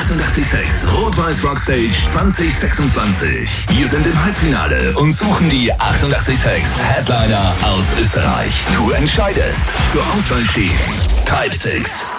886 Rot-Weiß Rockstage 2026. Wir sind im Halbfinale und suchen die 886 Headliner aus Österreich. Du entscheidest. Zur Auswahl stehen Type 6,